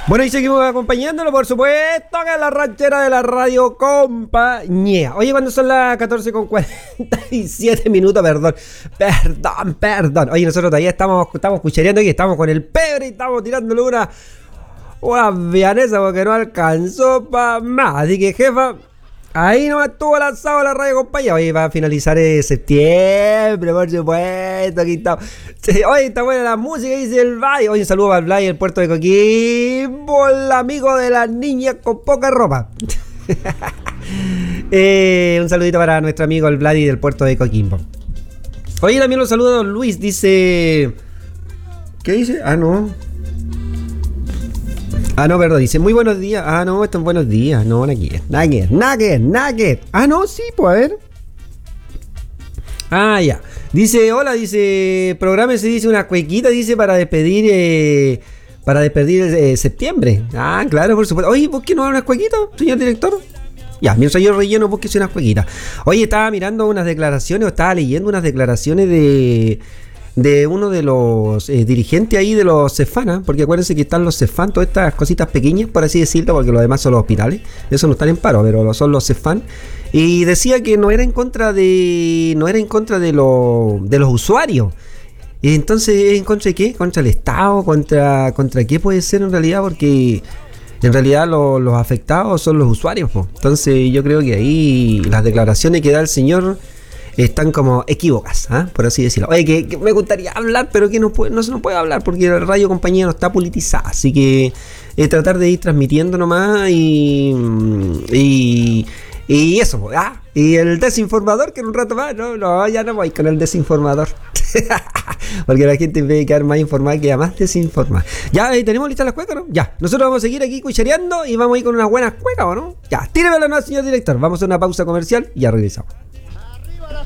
Bueno, y seguimos acompañándolo, por supuesto, que es la ranchera de la radio compañía. Oye, cuando son las 14:47 minutos, perdón. Oye, nosotros todavía estamos cuchareando aquí, estamos con el pebre y estamos tirándole una vianesa porque no alcanzó para más. Así que, jefa, ahí no estuvo lanzado la radio compañía. Hoy va a finalizar septiembre, por supuesto. Aquí está. Hoy está buena la música, dice el Vlad. Hoy un saludo para el Vlad y el puerto de Coquimbo, el amigo de las niñas con poca ropa. Un saludito para nuestro amigo el Vlad y del puerto de Coquimbo. Hoy también los saluda don Luis, dice... ¿Qué dice? No, perdón, dice muy buenos días. No, estos buenos días. No, Nugget. No, sí, pues a ver. Ya. Dice, hola, dice, prográmese, dice una cuequita, dice, para despedir septiembre. Claro, por supuesto. Oye, ¿por qué no hablas cuequita, señor director? Ya, mientras yo relleno, ¿por qué soy unas cuequitas? Oye, estaba mirando unas declaraciones, o estaba leyendo unas declaraciones de uno de los dirigentes ahí de los CEFAN, porque acuérdense que están los CEFAN, todas estas cositas pequeñas, por así decirlo, porque los demás son los hospitales, esos no están en paro, pero son los CEFAN, y decía que no era en contra de los usuarios. Y entonces, ¿en contra de qué? ¿Contra el Estado? ¿Contra qué puede ser en realidad? Porque en realidad los afectados son los usuarios, po. Entonces yo creo que ahí las declaraciones que da el señor están como equívocas, por así decirlo. Oye, que me gustaría hablar, pero que no se nos puede hablar porque la radio compañía no está politizada. Así que tratar de ir transmitiendo nomás y eso, y el desinformador, que en un rato más, no, ya no voy con el desinformador. Porque la gente en vez de quedar más informada queda más desinformada. Ya, ¿tenemos listas las cuecas, no? Ya, nosotros vamos a seguir aquí cuchareando y vamos a ir con unas buenas cuecas, ¿o no? Ya, tíremelo, no, señor director. Vamos a una pausa comercial y ya regresamos.